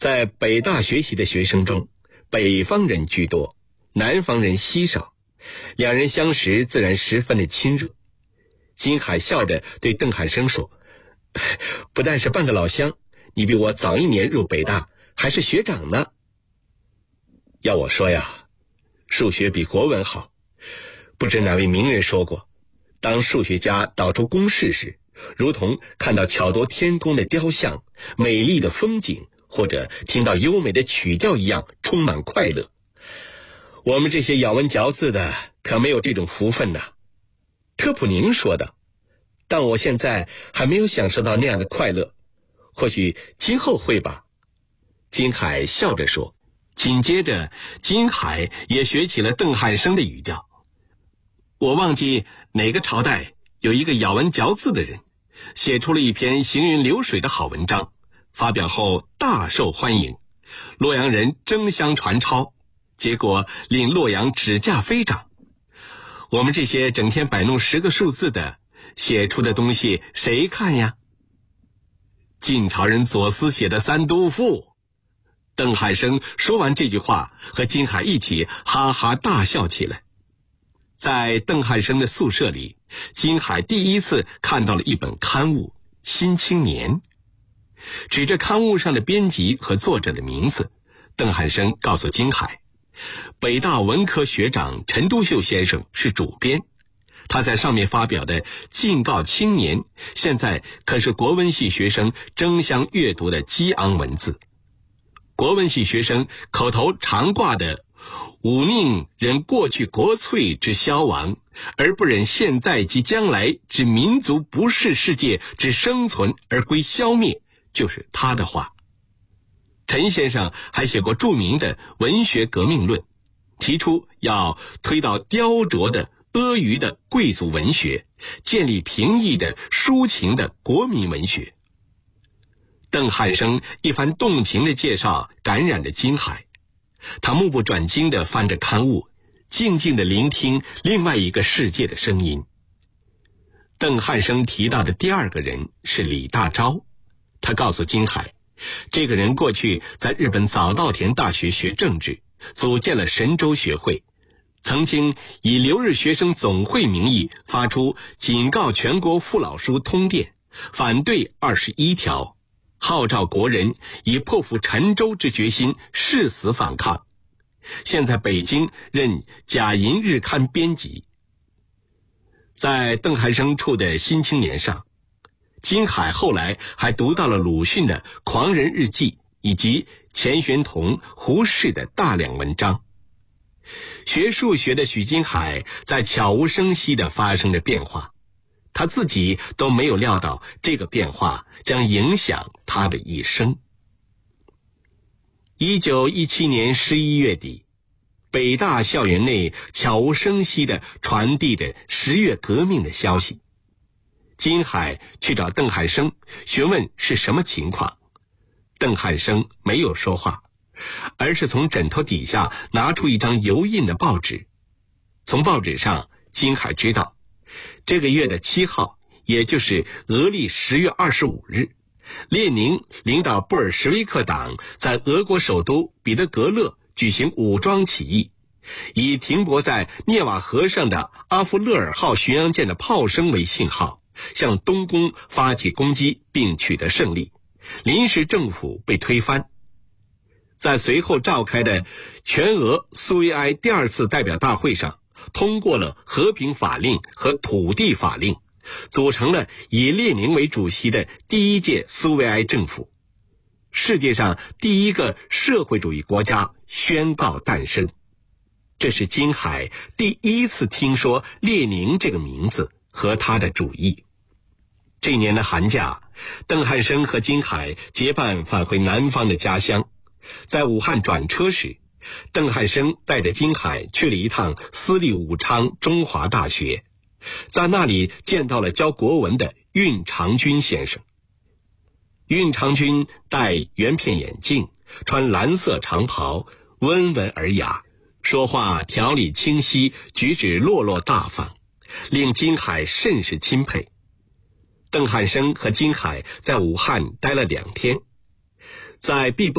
在北大学习的学生中，北方人居多，南方人稀少，两人相识自然十分的亲热。金海笑着对邓汉生说：“不但是半个老乡，你比我早1年入北大，还是学长呢。”要我说呀，数学比国文好。不知哪位名人说过，当数学家导出公式时，如同看到巧夺天工的雕像、美丽的风景，或者听到优美的曲调一样充满快乐。我们这些咬文嚼字的可没有这种福分呐。科普宁说的，但我现在还没有享受到那样的快乐，或许今后会吧。金海笑着说。紧接着，金海也学起了邓汉生的语调。我忘记哪个朝代有一个咬文嚼字的人，写出了一篇行云流水的好文章，发表后大受欢迎，洛阳人争相传抄，结果令洛阳纸价飞涨。我们这些整天摆弄10个数字的，写出的东西谁看呀？晋朝人左思写的三都赋。邓汉生说完这句话，和金海一起哈哈大笑起来。在邓汉生的宿舍里，金海第一次看到了一本刊物《新青年》。指着刊物上的编辑和作者的名字，邓汉生告诉金海，北大文科学长陈独秀先生是主编，他在上面发表的《晋告青年》，现在可是国文系学生争相阅读的激昂文字。国文系学生口头常挂的吾宁忍过去国粹之消亡，而不忍现在及将来之民族不是世界之生存而归消灭，就是他的话。陈先生还写过著名的文学革命论，提出要推倒雕琢的阿谀的贵族文学，建立平易的抒情的国民文学。邓汉生一番动情的介绍感染了金海，他目不转睛地翻着刊物，静静地聆听另外一个世界的声音。邓汉生提到的第2个人是李大钊，他告诉金海，这个人过去在日本早稻田大学学政治，组建了神州学会，曾经以留日学生总会名义发出警告全国父老书通电，反对21条，号召国人以破釜沉舟之决心誓死反抗。现在北京任假银日刊编辑。在邓汉生处的《新青年》上，金海后来还读到了鲁迅的《狂人日记》以及钱玄同、胡适的大量文章。学数学的许金海在悄无声息地发生着变化，他自己都没有料到这个变化将影响他的一生。1917年11月底，北大校园内悄无声息地传递着10月革命的消息。金海去找邓汉生询问是什么情况，邓汉生没有说话，而是从枕头底下拿出一张油印的报纸。从报纸上，金海知道这个月的7号，也就是俄历10月25日，列宁领导布尔什维克党在俄国首都彼得格勒举行武装起义，以停泊在涅瓦河上的阿夫勒尔号巡洋舰的炮声为信号，向东宫发起攻击并取得胜利，临时政府被推翻。在随后召开的全俄苏维埃第2次代表大会上，通过了和平法令和土地法令，组成了以列宁为主席的第1届苏维埃政府。世界上第一个社会主义国家宣告诞生。这是金海第一次听说列宁这个名字和他的主义。这年的寒假，邓汉生和金海结伴返回南方的家乡。在武汉转车时，邓汉生带着金海去了一趟私立武昌中华大学，在那里见到了教国文的运长军先生。运长军戴圆片眼镜，穿蓝色长袍，温文尔雅，说话条理清晰，举止落落大方，令金海甚是钦佩。邓汉生和金海在武汉待了2天，在毕